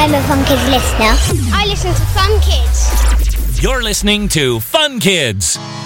I'm a Fun Kids listener. I listen to Fun Kids. You're listening to Fun Kids.